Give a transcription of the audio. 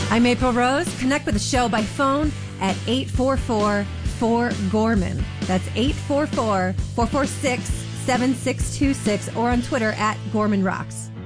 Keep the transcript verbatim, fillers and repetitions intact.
I'm April Rose. Connect with the show by phone at eight four four, four, Gorman. That's eight four four, four four six, seven six two six or on Twitter at Gorman Rocks.